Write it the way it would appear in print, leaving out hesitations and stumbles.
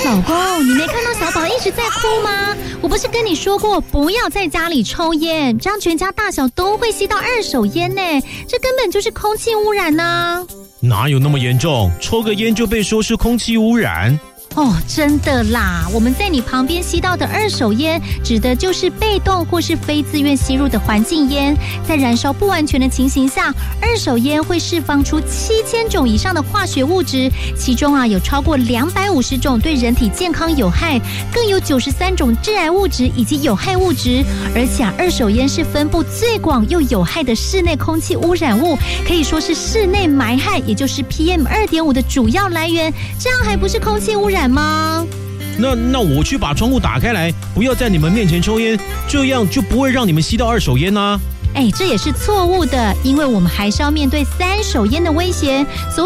老公，你没看到小宝一直在哭吗？我不是跟你说过不要在家里抽烟，这样全家大小都会吸到二手烟呢，这根本就是空气污染啊。 哪有那么严重？抽个烟就被说是空气污染？ 哦，真的啦！我们在你旁边吸到的二手烟，指的就是被动或是非自愿吸入的环境烟。在燃烧不完全的情形下，二手烟会释放出7000种以上的化学物质，其中有超过250种对人体健康有害，更有93种致癌物质以及有害物质。而且二手烟是分布最广又有害的室内空气污染物，可以说是室内霾害，也就是 PM2.5 的主要来源。这样还不是空气污染吗？ 那我去把窗户打开来，不要在你们面前抽烟，这样就不会让你们吸到二手烟啊。 这也是错误的，因为我们还是要面对3手烟的威胁。